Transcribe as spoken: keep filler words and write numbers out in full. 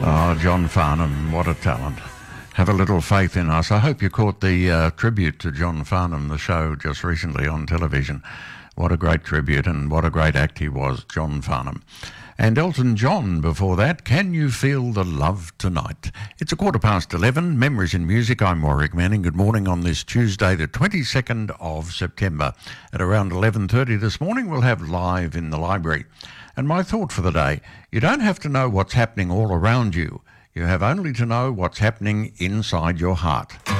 Oh, John Farnham, what a talent. Have a little faith in us. I hope you caught the uh, tribute to John Farnham, the show just recently on television. What a great tribute and what a great act he was, John Farnham. And Elton John before that, Can You Feel the Love Tonight? It's a quarter past eleven, Memories in Music. I'm Warwick Manning. Good morning on this Tuesday, the twenty-second of September. At around eleven thirty this morning, we'll have Live in the Library. And my thought for the day, you don't have to know what's happening all around you. You have only to know what's happening inside your heart.